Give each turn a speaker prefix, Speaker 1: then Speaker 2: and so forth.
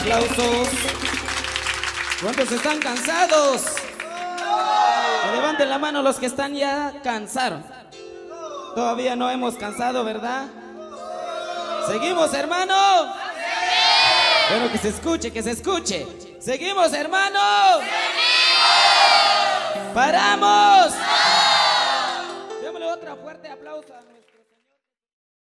Speaker 1: aplausos. ¿Cuántos están cansados? Que levanten la mano los que están ya cansaron. Todavía no hemos cansado, ¿verdad? ¿Seguimos, hermano? Bueno, que se escuche, que se escuche. ¿Seguimos, hermano? ¡Paramos!